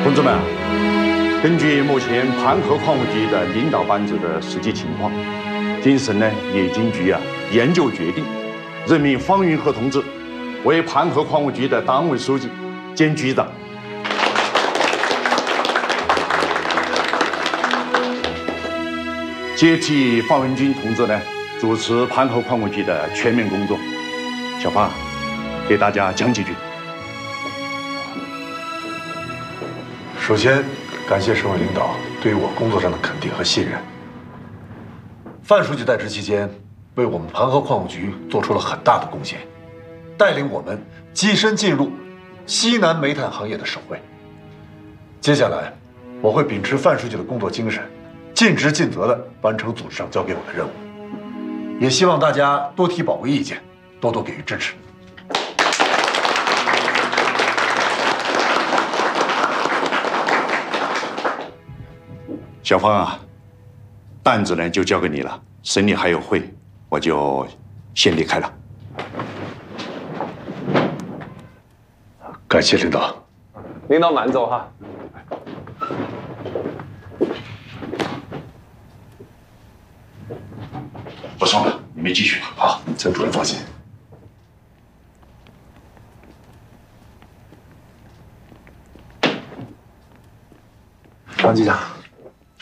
同志们，根据目前盘河矿务局的领导班子的实际情况，经省呢冶金局研究决定，任命方云和同志为盘河矿务局的党委书记兼局长。接替方文军同志呢，主持盘河矿务局的全面工作。小方，给大家讲几句。 首先，感谢省委领导对于我工作上的肯定和信任。范书记在职期间，为我们盘河矿务局做出了很大的贡献，带领我们跻身进入西南煤炭行业的首位。接下来，我会秉持范书记的工作精神，尽职尽责地完成组织上交给我的任务。也希望大家多提宝贵意见，多多给予支持。 小方啊，担子呢就交给你了，省里还有会，我就先离开了。 感谢领导。 领导慢走哈。 不送了，你们继续吧。 好，曾主任放心。张局长。